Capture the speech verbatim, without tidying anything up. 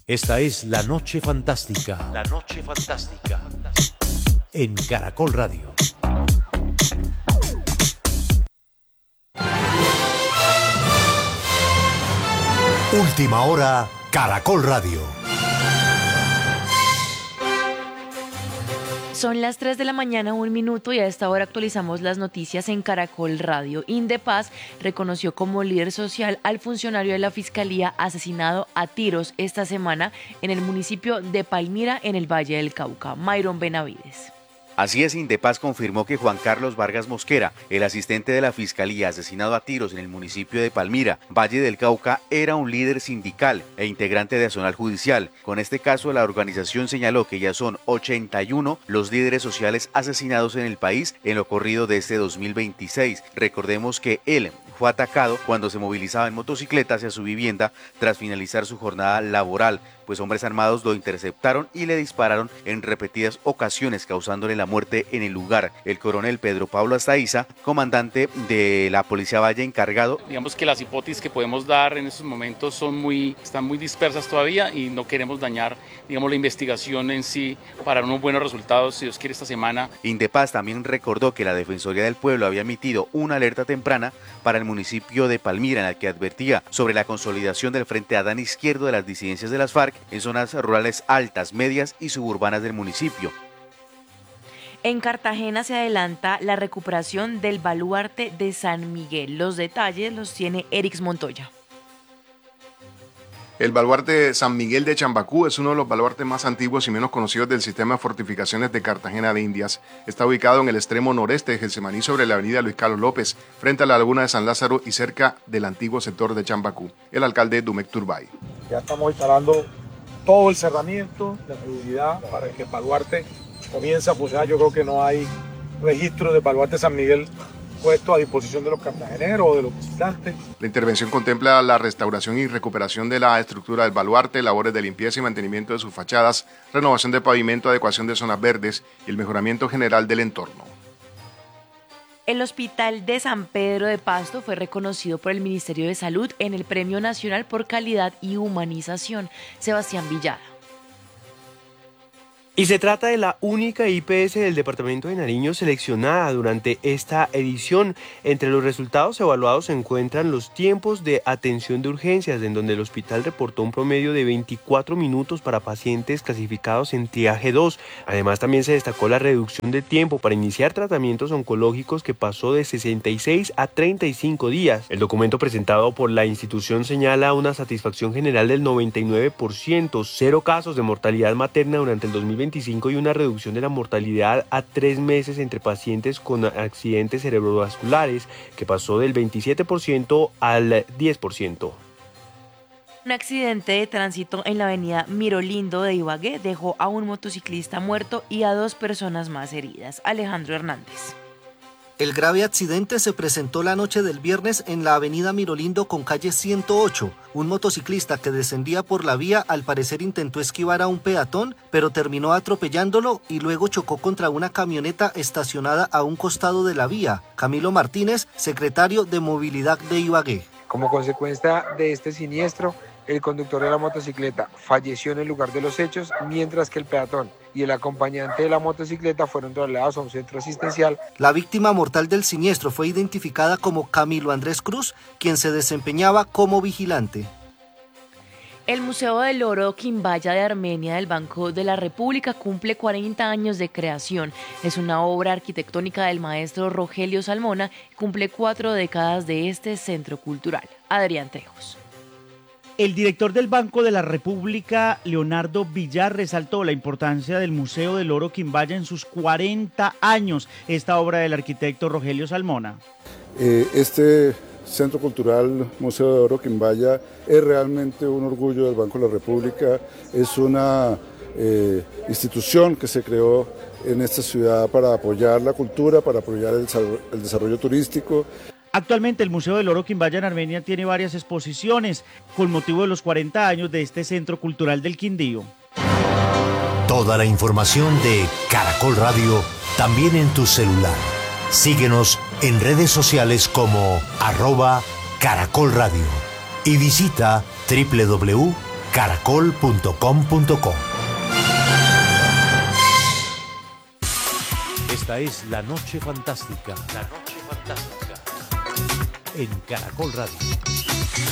Esta es La Noche Fantástica. La Noche Fantástica. En Caracol Radio. Última hora, Caracol Radio. Son las tres de la mañana, un minuto, y a esta hora actualizamos las noticias en Caracol Radio. Indepaz reconoció como líder social al funcionario de la Fiscalía asesinado a tiros esta semana en el municipio de Palmira, en el Valle del Cauca. Mayron Benavides. Así es, Indepaz confirmó que Juan Carlos Vargas Mosquera, el asistente de la Fiscalía asesinado a tiros en el municipio de Palmira, Valle del Cauca, era un líder sindical e integrante de Azonal Judicial. Con este caso, la organización señaló que ya son ochenta y uno los líderes sociales asesinados en el país en lo corrido de este dos mil veintiséis. Recordemos que él fue atacado cuando se movilizaba en motocicleta hacia su vivienda tras finalizar su jornada laboral, pues hombres armados lo interceptaron y le dispararon en repetidas ocasiones, causándole la muerte en el lugar. El coronel Pedro Pablo Astaiza, comandante de la Policía Valle encargado. Digamos que las hipótesis que podemos dar en estos momentos son muy, están muy dispersas todavía y no queremos dañar, digamos, la investigación en sí para unos buenos resultados, si Dios quiere, esta semana. Indepaz también recordó que la Defensoría del Pueblo había emitido una alerta temprana para el municipio de Palmira en la que advertía sobre la consolidación del Frente Adán Izquierdo de las disidencias de las FARC en zonas rurales altas, medias y suburbanas del municipio. En Cartagena se adelanta la recuperación del baluarte de San Miguel. Los detalles los tiene Erix Montoya. El baluarte de San Miguel de Chambacú es uno de los baluartes más antiguos y menos conocidos del sistema de fortificaciones de Cartagena de Indias. Está ubicado en el extremo noreste de Getsemaní, sobre la avenida Luis Carlos López, frente a la laguna de San Lázaro y cerca del antiguo sector de Chambacú. El alcalde Dumek Turbay. Ya estamos instalando todo el cerramiento, la seguridad para que el baluarte comience a funcionar. Yo creo que no hay registro de baluarte San Miguel puesto a disposición de los cartageneros o de los visitantes. La intervención contempla la restauración y recuperación de la estructura del baluarte, labores de limpieza y mantenimiento de sus fachadas, renovación de pavimento, adecuación de zonas verdes y el mejoramiento general del entorno. El Hospital de San Pedro de Pasto fue reconocido por el Ministerio de Salud en el Premio Nacional por Calidad y Humanización. Sebastián Villada. Y se trata de la única I P S del departamento de Nariño seleccionada durante esta edición. Entre los resultados evaluados se encuentran los tiempos de atención de urgencias, en donde el hospital reportó un promedio de veinticuatro minutos para pacientes clasificados en triaje dos. Además, también se destacó la reducción de tiempo para iniciar tratamientos oncológicos, que pasó de sesenta y seis a treinta y cinco días. El documento presentado por la institución señala una satisfacción general del noventa y nueve por ciento, cero casos de mortalidad materna durante el dos mil veinticinco y una reducción de la mortalidad a tres meses entre pacientes con accidentes cerebrovasculares, que pasó del veintisiete por ciento al diez por ciento. Un accidente de tránsito en la avenida Mirolindo de Ibagué dejó a un motociclista muerto y a dos personas más heridas. Alejandro Hernández. El grave accidente se presentó la noche del viernes en la avenida Mirolindo con calle ciento ocho. Un motociclista que descendía por la vía al parecer intentó esquivar a un peatón, pero terminó atropellándolo y luego chocó contra una camioneta estacionada a un costado de la vía. Camilo Martínez, secretario de Movilidad de Ibagué. Como consecuencia de este siniestro, el conductor de la motocicleta falleció en el lugar de los hechos, mientras que el peatón y el acompañante de la motocicleta fueron trasladados a un centro asistencial. La víctima mortal del siniestro fue identificada como Camilo Andrés Cruz, quien se desempeñaba como vigilante. El Museo del Oro Quimbaya de Armenia del Banco de la República cumple cuarenta años de creación. Es una obra arquitectónica del maestro Rogelio Salmona y cumple cuatro décadas de este centro cultural. Adrián Trejos. El director del Banco de la República, Leonardo Villar, resaltó la importancia del Museo del Oro Quimbaya en sus cuarenta años. Esta obra del arquitecto Rogelio Salmona. Eh, este Centro Cultural Museo de Oro Quimbaya es realmente un orgullo del Banco de la República. Es una eh, institución que se creó en esta ciudad para apoyar la cultura, para apoyar el, el desarrollo turístico. Actualmente el Museo del Oro Quimbaya en Armenia tiene varias exposiciones con motivo de los cuarenta años de este Centro Cultural del Quindío. Toda la información de Caracol Radio también en tu celular. Síguenos en redes sociales como arroba Caracol Radio y visita doble u doble u doble u punto caracol punto com punto co. Esta es La Noche Fantástica. La Noche Fantástica. En Caracol Radio.